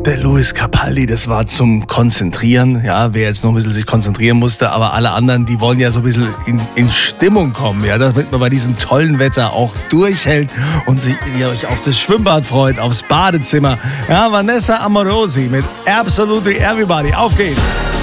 Der Lewis Capaldi, das war zum Konzentrieren, ja, wer jetzt noch ein bisschen sich konzentrieren musste, aber alle anderen, die wollen ja so ein bisschen in Stimmung kommen, ja, damit man bei diesem tollen Wetter auch durchhält und ihr euch auf das Schwimmbad freut, aufs Badezimmer. Ja, Vanessa Amorosi mit Absolutely Everybody, auf geht's!